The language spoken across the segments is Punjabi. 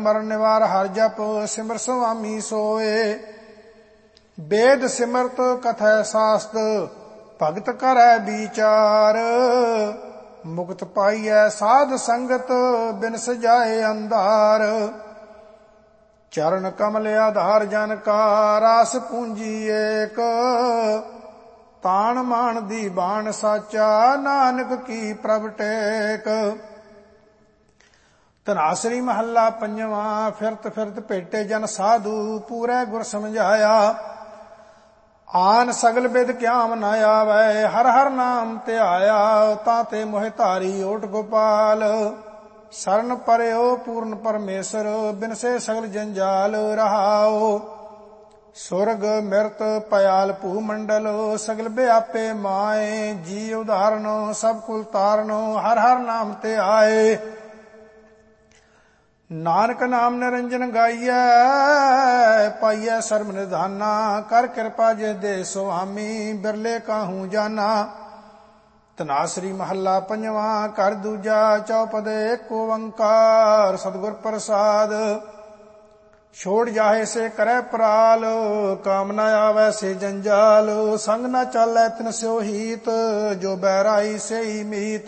ਮਰਨ ਨਿਵਾਰ ਹਰ ਜਪ ਸਿਮਰ ਸੁਆਮੀ ਸੋਏ। ਵੇਦ ਸਿਮਰਤ ਕਥੈ ਸਾਸਤ ਭਗਤ ਕਰੈ ਵਿਚਾਰ। ਮੁਕਤ ਪਾਈਐ ਸਾਧ ਸੰਗਤ ਬਿਨ ਸਜਾਏ ਅੰਧਾਰ। ਚਰਨ ਕਮਲ ਆਧਾਰ ਜਨ ਕਾ ਰਾਸ ਪੂੰਜੀ ਏਕ। ਤਾਣ ਮਾਣ ਦੀ ਬਾਣ ਸਾਚਾ ਨਾਨਕ ਕੀ ਪ੍ਰਭ ਟੇਕ। ਧਨਾਸਰੀ ਮਹੱਲਾ ਪੰਜਵਾਂ। ਫਿਰਤ ਫਿਰਤ ਭੇਟੇ ਜਨ ਸਾਧੂ ਪੂਰੇ ਗੁਰ ਸਮਝਾਇਆ। ਆਨ ਸਗਲ ਬਿਦ ਕਿਆਮ ਨ ਆਵੈ ਹਰ ਹਰ ਨਾਮ ਧਿਆਇਆ। ਤਾਂ ਤੇ ਮੋਹਿ ਧਾਰੀ ਓਟ ਗੋਪਾਲ ਸਰਨ ਪਰਿਓ ਪੂਰਨ ਪਰਮੇਸ਼ਰ ਬਿਨਸੇ ਸਗਲ ਜੰਜਾਲ ਰਹਾਓ। ਸੁਰਗ ਮਿਰਤ ਪਯਾਲ ਭੂ ਮੰਡਲ ਸਗਲ ਵਿਆਪੇ ਮਾਏ। ਜੀ ਉਦਾਹਰਣ ਸਭ ਕੁਲ ਤਾਰਨ ਹਰ ਹਰ ਨਾਮ ਤੇ ਆਏ। ਨਾਨਕ ਨਾਮ ਨਿਰੰਜਨ ਗਾਈਐ ਪਾਈਐ ਸਰਬ ਨਿਧਾਨਾ। ਕਰ ਕਿਰਪਾ ਜੇ ਦੇ ਸੁਆਮੀ ਬਿਰਲੇ ਕਾਹੂ ਜਾਨਾ। ਧਨਾਸਰੀ ਮਹੱਲਾ ਪੰਜਵਾਂ। ਘਰ ਦੂਜਾ ਚੌਪਦ ਏਕ ਓੰਕਾਰ ਸਤਿਗੁਰ ਪ੍ਰਸਾਦ। ਛੋੜ ਜਾਹੇ ਸੇ ਕਰੈ ਪਰਾਲ ਕਾਮ ਨ ਆਵੈ ਸੇ ਜੰਜਾਲ। ਸੰਗ ਨ ਚਾਲੈ ਤਿਨ ਸਿਓ ਹੀਤ ਜੋ ਬਹਿਰਾਈ ਸੇਈ ਮੀਤ।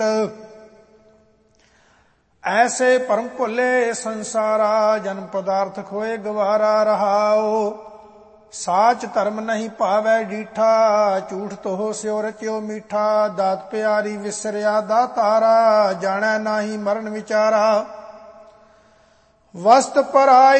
ਐਸੇ ਭਰਮ ਭੁੱਲੇ ਸੰਸਾਰਾ ਜਨਮ ਪਦਾਰਥ ਖੋਏ ਗਵਾਰਾ ਰਹਾਓ। ਸਾਚ ਧਰਮ ਨਹੀਂ ਭਾਵੈ ਡੀਠਾ ਝੂਠ ਤੋਹ ਸਿਓ ਰਚਿਓ ਮੀਠਾ। ਦਾਤ ਪਿਆਰੀ ਵਿਸਰਿਆ ਦਾਤਾਰਾ ਜਾਣੈ ਨਾਹੀ ਮਰਨ ਵਿਚਾਰਾ। ਵਸਤ ਪਰਾਈ